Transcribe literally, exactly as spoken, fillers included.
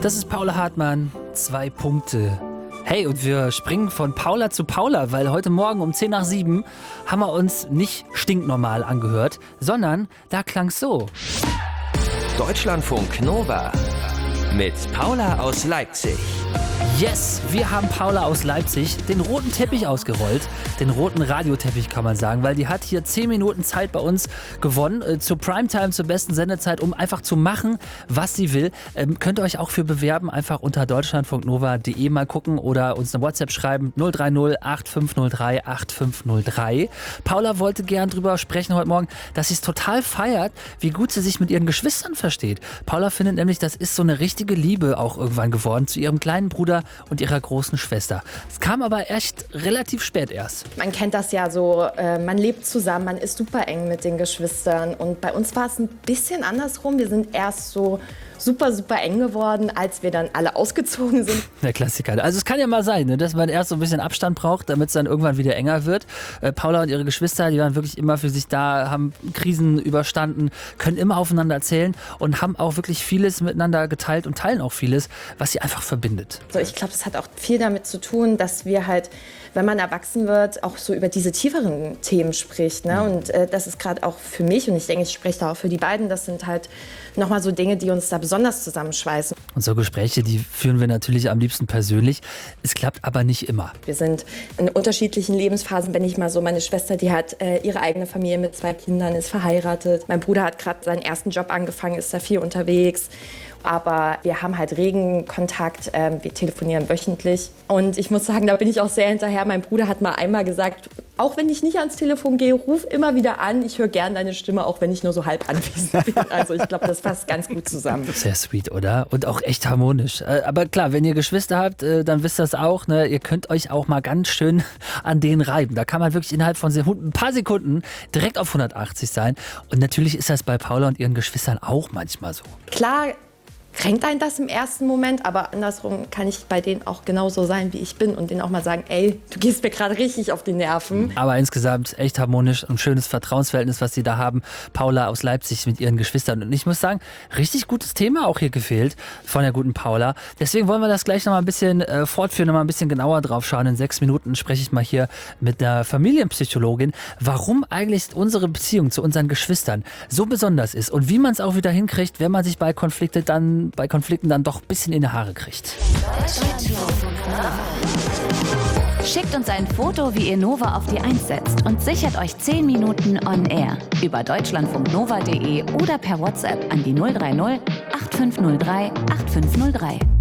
Das ist Paula Hartmann, zwei Punkte. Hey, und wir springen von Paula zu Paula, weil heute Morgen um zehn nach sieben haben wir uns nicht stinknormal angehört, sondern da klang's so. Deutschlandfunk Nova mit Paula aus Leipzig. Yes, wir haben Paula aus Leipzig den roten Teppich ausgerollt, den roten Radioteppich kann man sagen, weil die hat hier zehn Minuten Zeit bei uns gewonnen, äh, zur Primetime, zur besten Sendezeit, um einfach zu machen, was sie will. Ähm, könnt ihr euch auch für bewerben, einfach unter deutschlandfunk nova punkt de mal gucken oder uns eine WhatsApp schreiben, null drei null acht fünf null drei acht fünf null drei. Paula wollte gern drüber sprechen heute Morgen, dass sie es total feiert, wie gut sie sich mit ihren Geschwistern versteht. Paula findet nämlich, das ist so eine richtige Liebe auch irgendwann geworden zu ihrem kleinen Bruder und ihrer großen Schwester. Es kam aber echt relativ spät erst. Man kennt das ja so, äh, man lebt zusammen, man ist super eng mit den Geschwistern und bei uns war es ein bisschen andersrum. Wir sind erst so super, super eng geworden, als wir dann alle ausgezogen sind. Der Klassiker. Also es kann ja mal sein, ne, dass man erst so ein bisschen Abstand braucht, damit es dann irgendwann wieder enger wird. Äh, Paula und ihre Geschwister, die waren wirklich immer für sich da, haben Krisen überstanden, können immer aufeinander erzählen und haben auch wirklich vieles miteinander geteilt und teilen auch vieles, was sie einfach verbindet. So, ich glaube, das hat auch viel damit zu tun, dass wir halt, wenn man erwachsen wird, auch so über diese tieferen Themen spricht. Ne? Und äh, das ist gerade auch für mich, und ich denke, ich spreche da auch für die beiden, das sind halt nochmal so Dinge, die uns da besonders zusammenschweißen. Und so Gespräche, die führen wir natürlich am liebsten persönlich. Es klappt aber nicht immer. Wir sind in unterschiedlichen Lebensphasen. Wenn ich mal so, meine Schwester, die hat äh, ihre eigene Familie mit zwei Kindern, ist verheiratet. Mein Bruder hat gerade seinen ersten Job angefangen, ist da viel unterwegs. Aber wir haben halt regen Kontakt, ähm, wir telefonieren wöchentlich. Und ich muss sagen, da bin ich auch sehr hinterher. Mein Bruder hat mal einmal gesagt, auch wenn ich nicht ans Telefon gehe, ruf immer wieder an. Ich höre gern deine Stimme, auch wenn ich nur so halb anwesend bin. Also ich glaube, das passt ganz gut zusammen. Sehr sweet, oder? Und auch echt harmonisch. Aber klar, wenn ihr Geschwister habt, dann wisst ihr das auch. Ne? Ihr könnt euch auch mal ganz schön an denen reiben. Da kann man wirklich innerhalb von ein paar Sekunden direkt auf hundertachtzig sein. Und natürlich ist das bei Paula und ihren Geschwistern auch manchmal so. Klar kränkt einen das im ersten Moment, aber andersrum kann ich bei denen auch genauso sein, wie ich bin und denen auch mal sagen, ey, du gehst mir gerade richtig auf die Nerven. Aber insgesamt echt harmonisch und schönes Vertrauensverhältnis, was sie da haben. Paula aus Leipzig mit ihren Geschwistern. Und ich muss sagen, richtig gutes Thema auch hier gefehlt von der guten Paula. Deswegen wollen wir das gleich noch mal ein bisschen äh, fortführen, noch mal ein bisschen genauer drauf schauen. In sechs Minuten spreche ich mal hier mit der Familienpsychologin, warum eigentlich unsere Beziehung zu unseren Geschwistern so besonders ist und wie man es auch wieder hinkriegt, wenn man sich bei Konflikten dann bei Konflikten dann doch ein bisschen in die Haare kriegt. Schickt uns ein Foto, wie ihr Nova auf die eins setzt und sichert euch zehn Minuten on air über deutschlandfunk nova punkt de oder per WhatsApp an die null drei null acht fünf null drei acht fünf null drei.